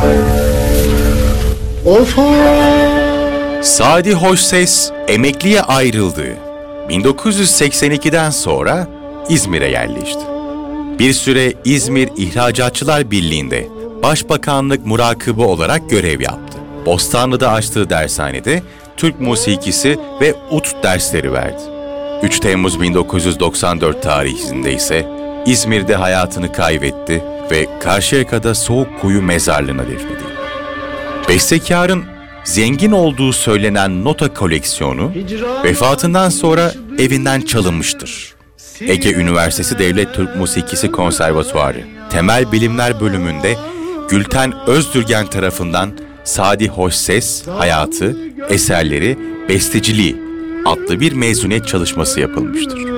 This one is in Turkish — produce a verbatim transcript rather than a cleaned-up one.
Sadi Hoşses emekliye ayrıldı. bin dokuz yüz seksen ikiden sonra İzmir'e yerleşti. Bir süre İzmir İhracatçılar Birliği'nde Başbakanlık murakibı olarak görev yaptı. Bostanlı'da açtığı dershanede Türk musikisi ve ut dersleri verdi. üç Temmuz bin dokuz yüz doksan dört tarihinde ise İzmir'de hayatını kaybetti ve Karşıyaka'da Soğukkuyu mezarlığına defnedildi. Bestekarın zengin olduğu söylenen nota koleksiyonu vefatından sonra evinden çalınmıştır. Ege Üniversitesi Devlet Türk Musikisi Konservatuarı Temel Bilimler Bölümünde Gülten Özdürgen tarafından Sadi Hoşses Hayatı, Eserleri, Besteciliği adlı bir mezuniyet çalışması yapılmıştır.